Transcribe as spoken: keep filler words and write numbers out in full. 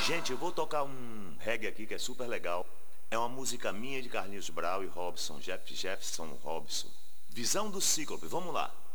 Gente, eu vou tocar um reggae aqui que é super legal. É uma música minha de Carlinhos Brau e Robson, Jeff Jefferson Robson. Visão do Cíclope, vamos lá.